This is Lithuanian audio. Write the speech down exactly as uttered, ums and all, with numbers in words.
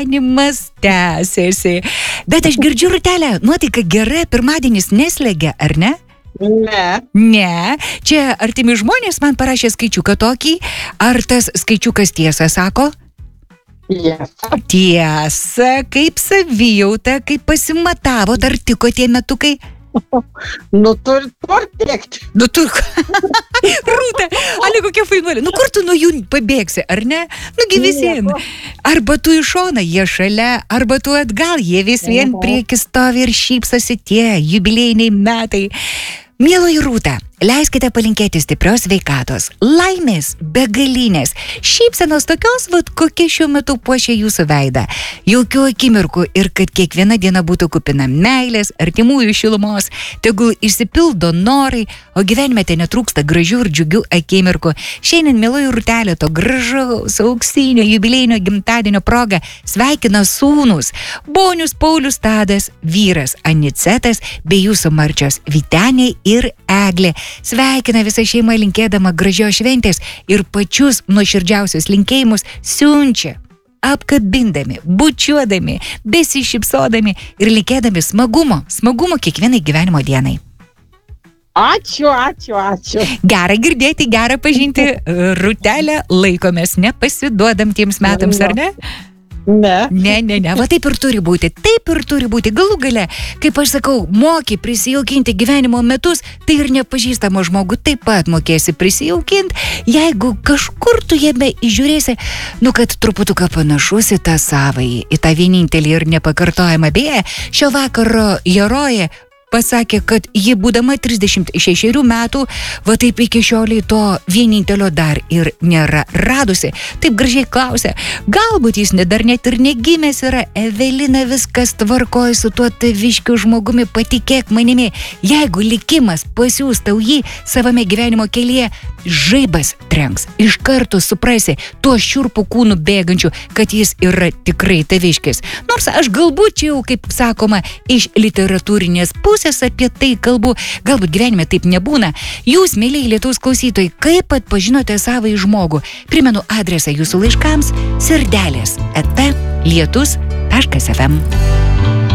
gyvenimas tęsiasi. Bet aš girdžiu, Rūtelė, nuotaika gera, pirmadienis neslegia, ar ne? Ne. Ne. Čia artimi žmonės man parašė skaičiuką tokį. Ar tas skaičiukas tiesą sako? Tiesa. Tiesa. Kaip savijauta, kaip pasimatavo, ar tiko tie metukai? Nu, turi tiekti. Nu, tu... Rūta, ale kokia fainuolė. Nu, kur tu nuo jų pabėgsi, ar ne? Nugi vis vien. Arba tu į šoną, jie šalia, arba tu atgal, jie vis vien prieki stovi ir šypsosi tie jubiliejiniai metai. Mieloji Rūta, leiskite palinkėti stiprios sveikatos, laimės, begalinės, šypsenos tokios, vat, kokie šiuo metu puošia jūsų veidą. Jokių akimirkų ir kad kiekviena diena būtų kupina meilės, artimųjų šilumos, tegul išsipildo norai, o gyvenime te netrūksta gražių ir džiugių akimirkų. Šiandien, mieloji Rūtelė, to gražaus, auksinio, jubiliejinio gimtadienio proga sveikina sūnus Bonius Paulius Tadas, vyras Anicetas, bei jūsų marčios Vyteniai ir Eglė. Sveikina visą šeimą linkėdama gražios šventės ir pačius nuoširdžiausius linkėjimus siunčia, apkabindami, bučiuodami, besišypsodami ir linkėdami smagumo, smagumo kiekvienai gyvenimo dienai. Ačiū, ačiū, ačiū. Gera girdėti, gera pažinti. Rūtelę, laikomės, nepasiduodam tiems metams, ar ne? Ne. Ne, ne, ne, va taip ir turi būti, taip ir turi būti. Galų gale, kaip aš sakau, moki prisijaukinti gyvenimo metus, tai ir nepažįstamo žmogų taip pat mokėsi prisijaukinti, jeigu kažkur tu jame įžiūrėsi, nu, kad truputuką panašus į tą savąjį, į tą vienintelį ir nepakartojamą. Beje, šio vakaro herojė pasakė, kad ji būdama trisdešimt šešerių metų, va taip iki šioliai to vienintelio dar ir nėra radusi. Taip gražiai klausė, galbūt jis dar net ir negimęs yra. Evelina, viskas tvarkoja su tuo taviškiu žmogumi, patikėk manimi. Jeigu likimas pasiūs tau jį savame gyvenimo kelyje, žaibas trenks. Iš karto suprasi tuo šiurpų kūnų bėgančių, kad jis yra tikrai taviškis. Nors aš galbūt čia jau, kaip sakoma, iš literatūrinės pusės apie tai kalbu, galbūt gyvenime taip nebūna. Jūs, mėlyje Lietuvos klausytojai, kaip atpažinote savąjį žmogų? Primenu adresą jūsų laiškams sirdelės eta lietus taškas ef em.